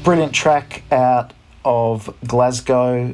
brilliant track out of Glasgow,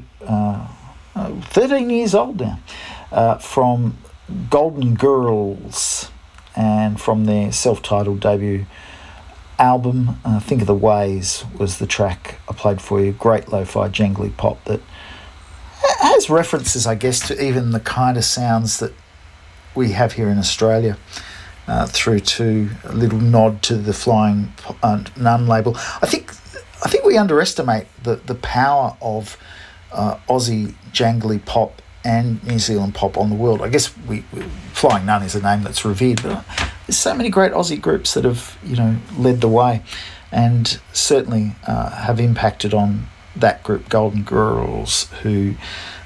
13 years old now, from Golden Girls, and from their self-titled debut album, Think of the Ways was the track I played for you. Great lo-fi jangly pop that has references, I guess, to even the kind of sounds that we have here in Australia, through to a little nod to the Flying Nun label. I think we underestimate the power of Aussie jangly pop and New Zealand pop on the world. I guess Flying Nun is a name that's revered, but there's so many great Aussie groups that have, led the way, and certainly have impacted on that group, Golden Girls, who,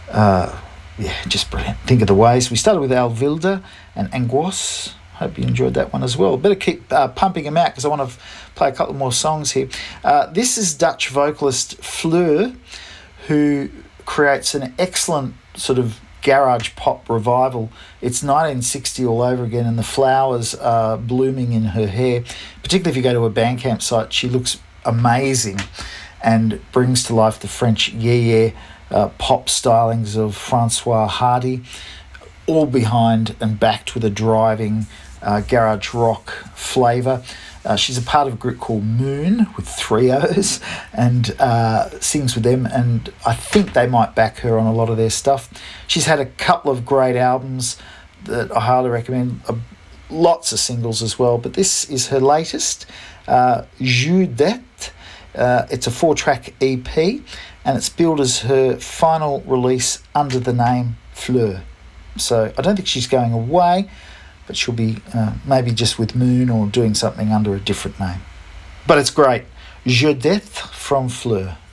just brilliant. Think of the Ways. We started with Al Vilda and Angoisse. Hope you enjoyed that one as well. Better keep pumping them out because I want to play a couple more songs here. This is Dutch vocalist Fleur, who creates an excellent sort of garage pop revival. It's 1960 all over again, and the flowers are blooming in her hair. Particularly if you go to her Bandcamp site, she looks amazing and brings to life the French pop stylings of Francois Hardy, all behind and backed with a driving garage rock flavour. She's a part of a group called Moon with 3 O's, and sings with them, and I think they might back her on a lot of their stuff. She's had a couple of great albums that I highly recommend, lots of singles as well, but this is her latest, Jeu d'Être. It's a 4-track EP, and it's billed as her final release under the name Fleur. So I don't think she's going away, but she'll be maybe just with Moon or doing something under a different name. But it's great. Jeu d'Être from Fleur.